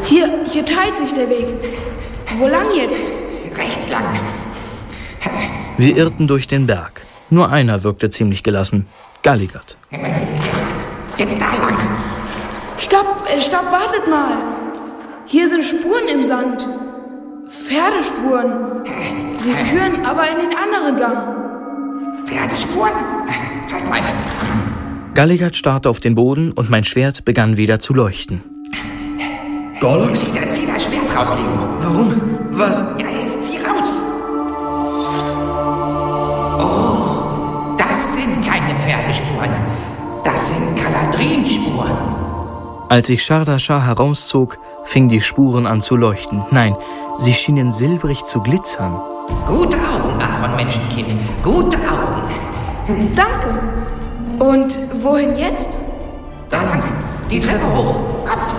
Hier teilt sich der Weg. Wo lang jetzt? Rechts lang. Wir irrten durch den Berg. Nur einer wirkte ziemlich gelassen. Galligert. Jetzt da lang. Stopp, wartet mal. Hier sind Spuren im Sand. Pferdespuren. Sie führen aber in den anderen Gang. Pferdespuren? Zeig mal. Galligert starrte auf den Boden und mein Schwert begann wieder zu leuchten. Gorlox? Zieh das Schwert raus, Leo. Warum? Was? Ja, jetzt zieh raus. Oh, das sind keine Pferdespuren. Das sind Galadrinspuren. Als ich Shardashar herauszog, fingen die Spuren an zu leuchten. Nein, sie schienen silbrig zu glitzern. Gute Augen, Aaron Menschenkind. Gute Augen. Danke. Und wohin jetzt? Da lang. Die Treppe hoch. Komm.